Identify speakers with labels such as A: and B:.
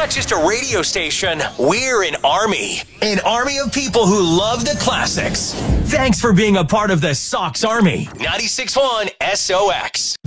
A: not just a radio station, we're an army. An army of people who love the classics. Thanks for being a part of the Sox Army. 96.1 SOX.